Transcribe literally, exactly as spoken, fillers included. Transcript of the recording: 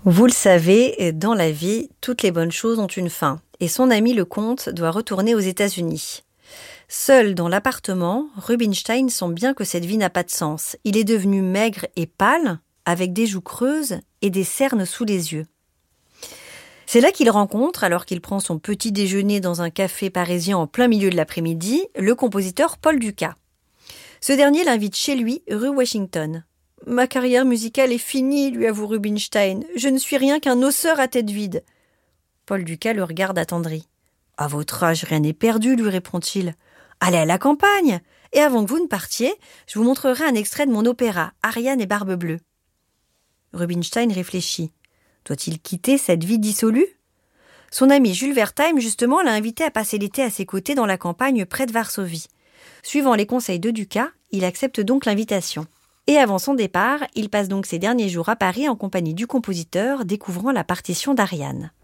Vous le savez, dans la vie, toutes les bonnes choses ont une fin. Et son ami le comte doit retourner aux États-Unis. Seul dans l'appartement, Rubinstein sent bien que cette vie n'a pas de sens. Il est devenu maigre et pâle, avec des joues creuses et des cernes sous les yeux. C'est là qu'il rencontre, alors qu'il prend son petit déjeuner dans un café parisien en plein milieu de l'après-midi, le compositeur Paul Dukas. Ce dernier l'invite chez lui, rue Washington. « Ma carrière musicale est finie, lui avoue Rubinstein. Je ne suis rien qu'un osseur à tête vide. » Paul Dukas le regarde attendri. « À votre âge, rien n'est perdu, lui répond-il. Allez à la campagne, et avant que vous ne partiez, je vous montrerai un extrait de mon opéra, Ariane et Barbe Bleue. » Rubinstein réfléchit. Doit-il quitter cette vie dissolue ? Son ami Jules Wertheim, justement, l'a invité à passer l'été à ses côtés dans la campagne près de Varsovie. Suivant les conseils de Dukas, il accepte donc l'invitation. Et avant son départ, il passe donc ses derniers jours à Paris en compagnie du compositeur, découvrant la partition d'Ariane.